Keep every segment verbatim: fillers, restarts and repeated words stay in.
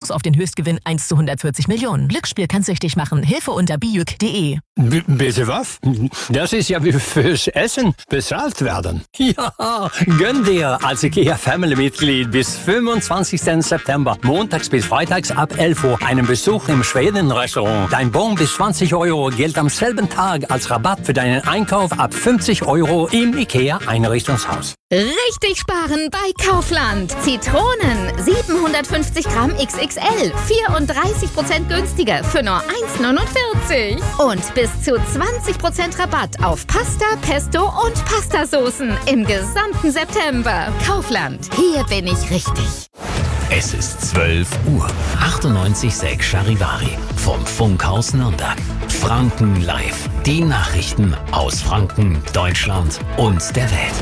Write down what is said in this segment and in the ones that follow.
Chance auf den Höchstgewinn eins zu hundertvierzig Millionen. Glücksspiel kann süchtig machen. Hilfe unter bijuk punkt de. B- Bitte was? Das ist ja wie fürs Essen bezahlt werden. Ja, gönn dir als IKEA Family-Mitglied bis fünfundzwanzigsten September montags bis freitags ab elf Uhr einen Besuch im Schweden-Restaurant. Dein Bon bis zwanzig Euro gilt am selben Tag als Rabatt für deinen Einkauf ab fünfzig Euro im IKEA-Einrichtungshaus. Richtig sparen bei Kaufland. Zitronen siebenhundertfünfzig Gramm X X L, vierunddreißig Prozent günstiger für nur eins neunundvierzig. Und bis zu zwanzig Prozent Rabatt auf Pasta, Pesto und Pastasoßen im gesamten September. Kaufland, hier bin ich richtig. Es ist zwölf Uhr. achtundneunzig Komma sechs Charivari vom Funkhaus Nürnberg. Franken live. Die Nachrichten aus Franken, Deutschland und der Welt.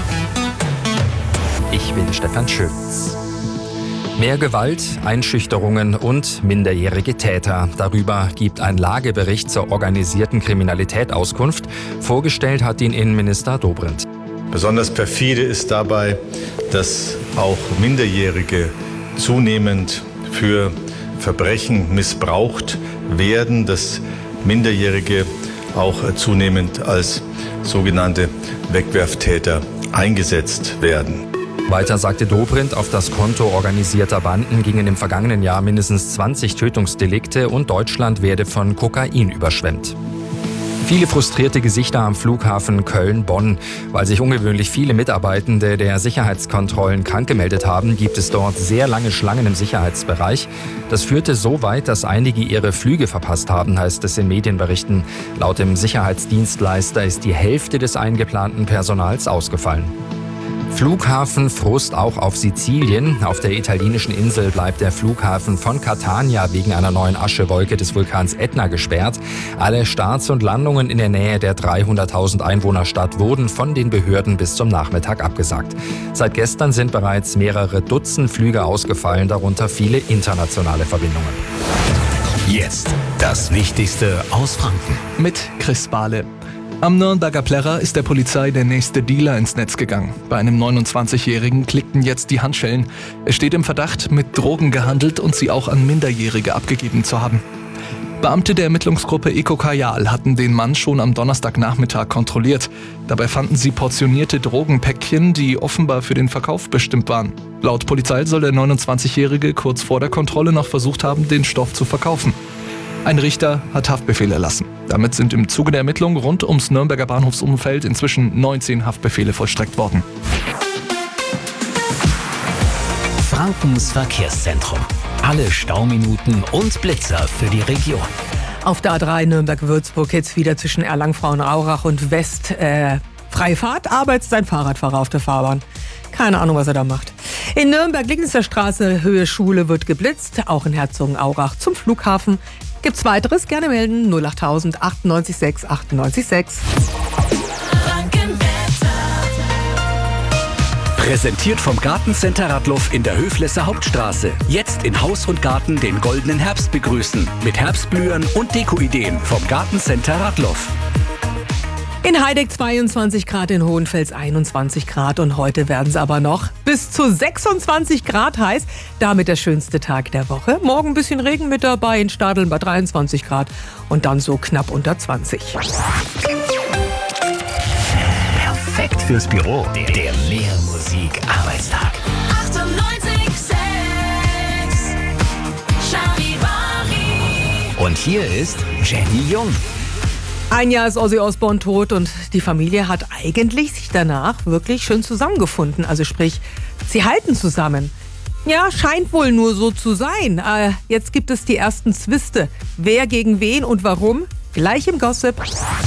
Ich bin Stefan Schütz. Mehr Gewalt, Einschüchterungen und minderjährige Täter. Darüber gibt ein Lagebericht zur organisierten Kriminalität Auskunft. Vorgestellt hat ihn Innenminister Dobrindt. Besonders perfide ist dabei, dass auch Minderjährige zunehmend für Verbrechen missbraucht werden, dass Minderjährige auch zunehmend als sogenannte Wegwerftäter eingesetzt werden. Weiter sagte Dobrindt, auf das Konto organisierter Banden gingen im vergangenen Jahr mindestens zwanzig Tötungsdelikte und Deutschland werde von Kokain überschwemmt. Viele frustrierte Gesichter am Flughafen Köln-Bonn. Weil sich ungewöhnlich viele Mitarbeitende der Sicherheitskontrollen krank gemeldet haben, gibt es dort sehr lange Schlangen im Sicherheitsbereich. Das führte so weit, dass einige ihre Flüge verpasst haben, heißt es in Medienberichten. Laut dem Sicherheitsdienstleister ist die Hälfte des eingeplanten Personals ausgefallen. Flughafenfrust auch auf Sizilien. Auf der italienischen Insel bleibt der Flughafen von Catania wegen einer neuen Aschewolke des Vulkans Etna gesperrt. Alle Starts und Landungen in der Nähe der dreihunderttausend Einwohnerstadt wurden von den Behörden bis zum Nachmittag abgesagt. Seit gestern sind bereits mehrere Dutzend Flüge ausgefallen, darunter viele internationale Verbindungen. Jetzt das Wichtigste aus Franken. Mit Chris Bahle. Am Nürnberger Plärrer ist der Polizei der nächste Dealer ins Netz gegangen. Bei einem neunundzwanzigjährigen klickten jetzt die Handschellen. Es steht im Verdacht, mit Drogen gehandelt und sie auch an Minderjährige abgegeben zu haben. Beamte der Ermittlungsgruppe Eco Kajal hatten den Mann schon am Donnerstagnachmittag kontrolliert. Dabei fanden sie portionierte Drogenpäckchen, die offenbar für den Verkauf bestimmt waren. Laut Polizei soll der neunundzwanzigjährige kurz vor der Kontrolle noch versucht haben, den Stoff zu verkaufen. Ein Richter hat Haftbefehl erlassen. Damit sind im Zuge der Ermittlungen rund ums Nürnberger Bahnhofsumfeld inzwischen neunzehn Haftbefehle vollstreckt worden. Frankens Verkehrszentrum. Alle Stauminuten und Blitzer für die Region. Auf der A drei Nürnberg-Würzburg jetzt wieder zwischen Erlangen-Frauenaurach und West äh, Freifahrt, aber jetzt ist ein Fahrradfahrer auf der Fahrbahn. Keine Ahnung, was er da macht. In Nürnberg-Liegnitzer Straße, Höhe Schule, wird geblitzt. Auch in Herzogenaurach zum Flughafen. Gibt's weiteres? Gerne melden. null acht null null null achtundneunzig sechs achtundneunzig sechs. Präsentiert vom Gartencenter Radloff in der Höflesser Hauptstraße. Jetzt in Haus und Garten den goldenen Herbst begrüßen. Mit Herbstblühern und Dekoideen vom Gartencenter Radloff. In Heideck zweiundzwanzig Grad, in Hohenfels einundzwanzig Grad und heute werden es aber noch bis zu sechsundzwanzig Grad heiß. Damit der schönste Tag der Woche. Morgen ein bisschen Regen mit dabei, in Stadeln bei dreiundzwanzig Grad und dann so knapp unter zwanzig. Perfekt fürs Büro. Der, der Mehr-Musik-Arbeitstag. achtundneunzig Komma sechs Charivari. Und hier ist Jenny Jung. Ein Jahr ist Ozzy Osbourne tot und die Familie hat eigentlich sich danach wirklich schön zusammengefunden. Also sprich, sie halten zusammen. Ja, scheint wohl nur so zu sein. Äh, jetzt gibt es die ersten Zwiste. Wer gegen wen und warum? Gleich im Gossip.